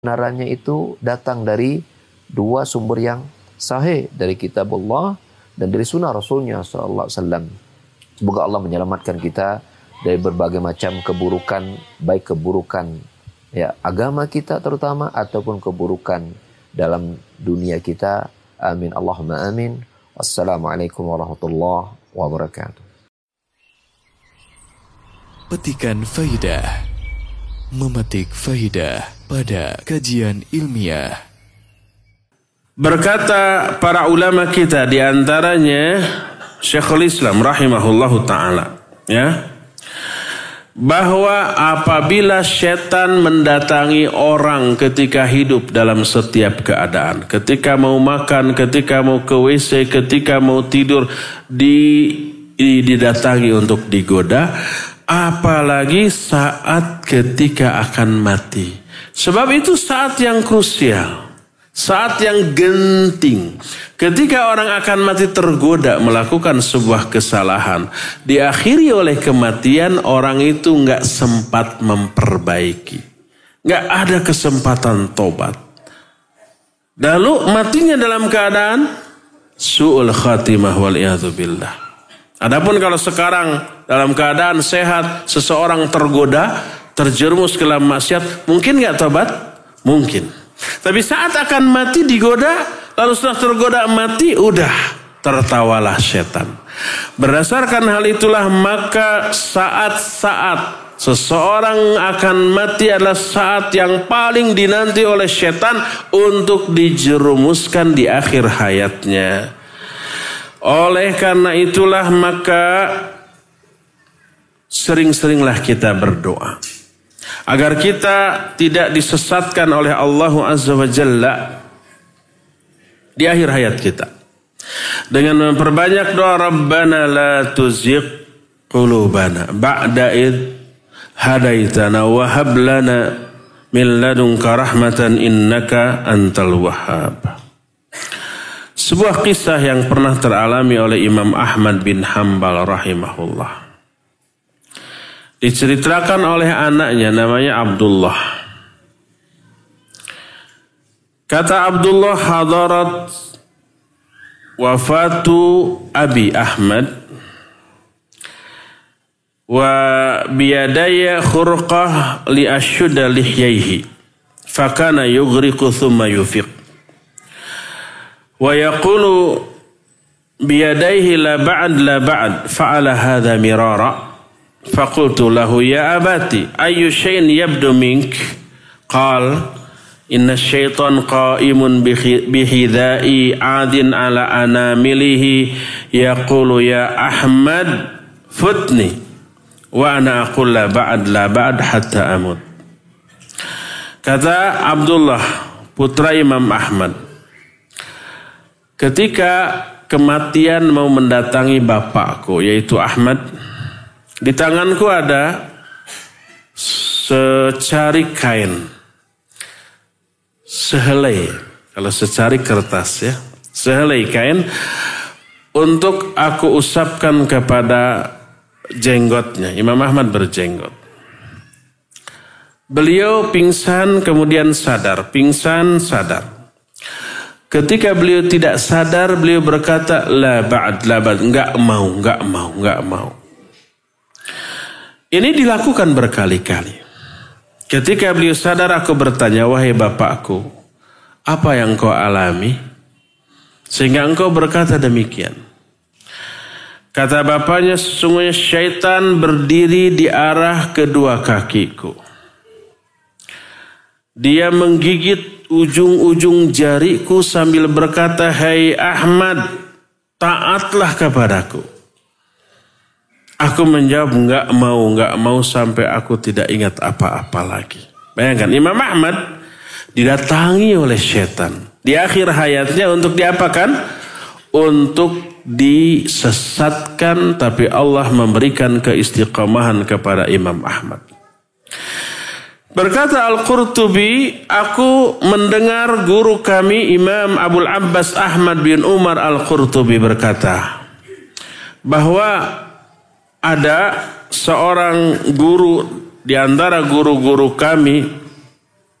kebenarannya itu datang dari dua sumber yang sahih, dari kitab Allah dan dari sunnah Rasulnya sallallahu alaihi wasallam. Semoga Allah menyelamatkan kita dari berbagai macam keburukan, baik keburukan ya agama kita terutama ataupun keburukan dalam dunia kita. Amin Allahumma amin. Wassalamualaikum warahmatullahi wabarakatuh. Petikan faidah, memetik faidah pada kajian ilmiah. Berkata para ulama kita, di antaranya Syekhul Islam rahimahullahu ta'ala, ya, bahwa apabila setan mendatangi orang ketika hidup dalam setiap keadaan, ketika mau makan, ketika mau ke WC, ketika mau tidur, didatangi untuk digoda, apalagi saat ketika akan mati. Sebab itu saat yang krusial, saat yang genting. Ketika orang akan mati tergoda melakukan sebuah kesalahan, diakhiri oleh kematian, orang itu nggak sempat memperbaiki, nggak ada kesempatan tobat. Lalu matinya dalam keadaan su'ul khatimah wal'iyadzubillah. Adapun kalau sekarang dalam keadaan sehat, seseorang tergoda, terjerumus ke dalam maksiat, mungkin nggak tobat? Mungkin. Tapi saat akan mati digoda, lalu setelah tergoda mati, udah tertawalah setan. Berdasarkan hal itulah maka saat-saat seseorang akan mati adalah saat yang paling dinanti oleh setan untuk dijerumuskan di akhir hayatnya. Oleh karena itulah maka sering-seringlah kita berdoa agar kita tidak disesatkan oleh Allah Azza wa Jalla di akhir hayat kita. Dengan memperbanyak doa, Rabbana la tuzigh qulubana ba'da id hadaitana wa hab lana min ladunka rahmatan innaka antal wahhab. Sebuah kisah yang pernah teralami oleh Imam Ahmad bin Hanbal rahimahullah. Diceritakan oleh anaknya namanya Abdullah. Kata Abdullah, hadarat wafatu Abi Ahmad wa biyadaya khurqah li ashudda lihyaihi fakana yughriqu thumma yufiq wa yaqulu biyadaihi la ba'd fa'ala hadha mirara. فقلت له يا أباتي أي شيء يبدو منك قال إن الشيطان قائم بحذائي عاد على أنامله يقول يا أحمد فتني وأنا أقول لا بعد حتى أموت. Kata Abdullah putra Imam Ahmad, ketika kematian mau mendatangi bapakku yaitu Ahmad, di tanganku ada secari kain, sehelai, kalau secari kertas ya, sehelai kain untuk aku usapkan kepada jenggotnya. Imam Ahmad berjenggot. Beliau pingsan kemudian sadar, pingsan sadar. Ketika beliau tidak sadar, beliau berkata, la ba'd, enggak mau. Ini dilakukan berkali-kali. Ketika beliau sadar, aku bertanya, wahai bapakku, apa yang kau alami sehingga engkau berkata demikian? Kata bapaknya, sesungguhnya syaitan berdiri di arah kedua kakiku. Dia menggigit ujung-ujung jariku sambil berkata, hai Ahmad, taatlah kepadaku. Aku menjawab enggak mau sampai aku tidak ingat apa-apa lagi. Bayangkan Imam Ahmad didatangi oleh setan di akhir hayatnya untuk diapakan? Untuk disesatkan, tapi Allah memberikan keistiqomahan kepada Imam Ahmad. Berkata Al-Qurtubi, aku mendengar guru kami Imam Abul Abbas Ahmad bin Umar Al-Qurtubi berkata bahwa ada seorang guru di antara guru-guru kami